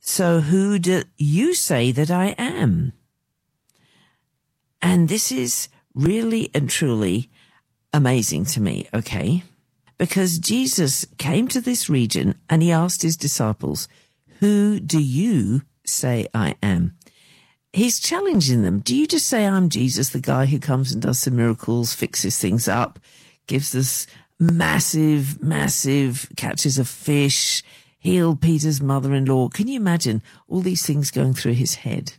So who do you say that I am? And this is really and truly amazing to me, okay? Because Jesus came to this region and he asked his disciples, who do you say I am? He's challenging them. Do you just say I'm Jesus, the guy who comes and does some miracles, fixes things up, gives us massive catches of fish, healed Peter's mother-in-law? Can you imagine all these things going through his head?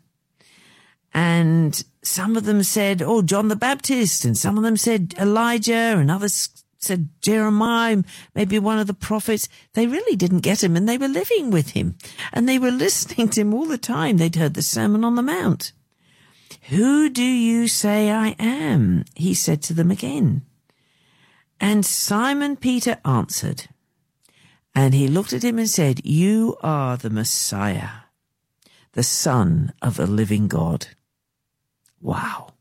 And some of them said, oh, John the Baptist, and some of them said Elijah, and others said Jeremiah, maybe one of the prophets. They really didn't get him, and they were living with him, and they were listening to him all the time. They'd heard the Sermon on the Mount. Who do you say I am? He said to them again. And Simon Peter answered, and he looked at him and said, you are the Messiah, the Son of the living God. Wow.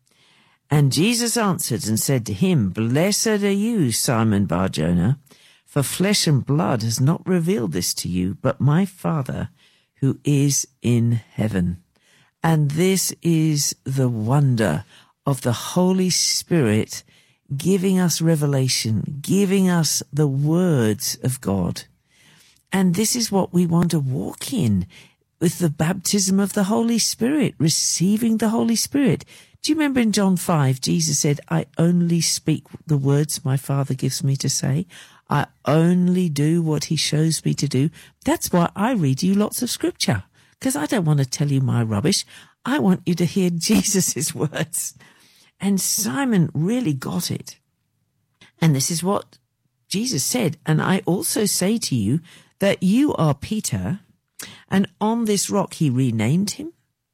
And Jesus answered and said to him, blessed are you, Simon Bar-Jonah, for flesh and blood has not revealed this to you, but my Father who is in heaven. And this is the wonder of the Holy Spirit giving us revelation, giving us the words of God. And this is what we want to walk in with the baptism of the Holy Spirit, receiving the Holy Spirit. Do you remember in John 5, Jesus said, I only speak the words my Father gives me to say. I only do what he shows me to do. That's why I read you lots of scripture, because I don't want to tell you my rubbish. I want you to hear Jesus' words. And Simon really got it. And this is what Jesus said. And I also say to you that you are Peter, and on this rock he renamed him.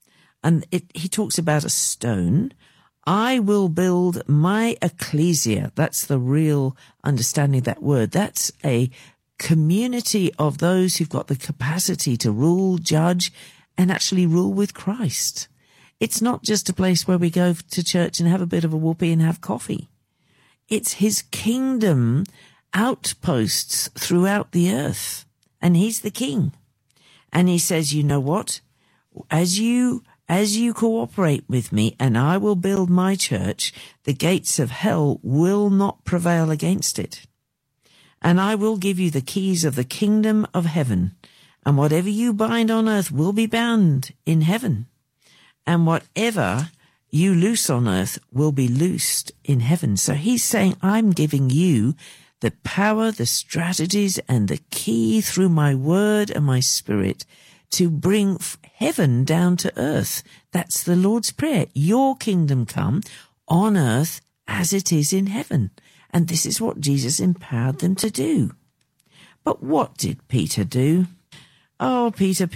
And he talks about a stone. I will build my ecclesia. That's the real understanding of that word. That's a community of those who've got the capacity to rule, judge, and actually rule with Christ. It's not just a place where we go to church and have a bit of a whoopee and have coffee. It's his kingdom outposts throughout the earth. And he's the king. And he says, you know what? As you cooperate with me and I will build my church, the gates of hell will not prevail against it. And I will give you the keys of the kingdom of heaven. And whatever you bind on earth will be bound in heaven. And whatever you loose on earth will be loosed in heaven. So he's saying, I'm giving you the power, the strategies, and the key through my word and my spirit to bring heaven down to earth. That's the Lord's Prayer. Your kingdom come on earth as it is in heaven. And this is what Jesus empowered them to do. But what did Peter do? Oh, Peter.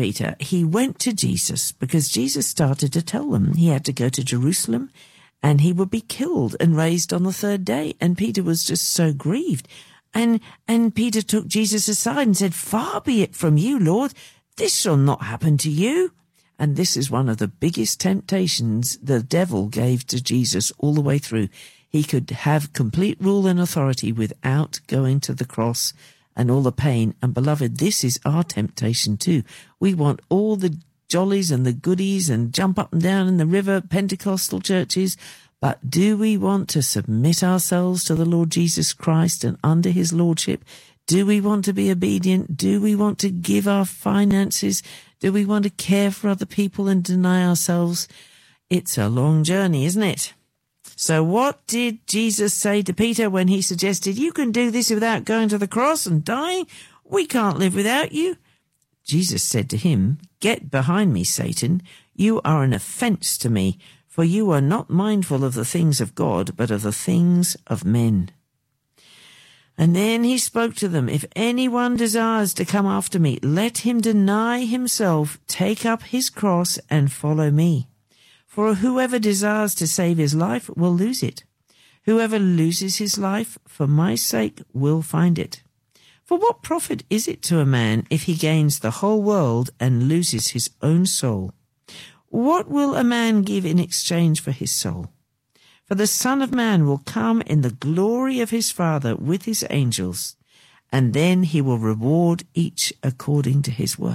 He went to Jesus because Jesus started to tell them he had to go to Jerusalem and he would be killed and raised on the third day. And Peter was just so grieved. And Peter took Jesus aside and said, far be it from you, Lord. This shall not happen to you. And this is one of the biggest temptations the devil gave to Jesus all the way through. He could have complete rule and authority without going to the cross and all the pain. And beloved, this is our temptation too. We want all the jollies and the goodies and jump up and down in the river, Pentecostal churches. But do we want to submit ourselves to the Lord Jesus Christ and under his lordship? Do we want to be obedient? Do we want to give our finances? Do we want to care for other people and deny ourselves? It's a long journey, isn't it? So what did Jesus say to Peter when he suggested, you can do this without going to the cross and dying? We can't live without you. Jesus said to him, get behind me, Satan. You are an offense to me, for you are not mindful of the things of God, but of the things of men. And then he spoke to them, if anyone desires to come after me, let him deny himself, take up his cross and follow me. For whoever desires to save his life will lose it. Whoever loses his life for my sake will find it. For what profit is it to a man if he gains the whole world and loses his own soul? What will a man give in exchange for his soul? For the Son of Man will come in the glory of his Father with his angels, and then he will reward each according to his work.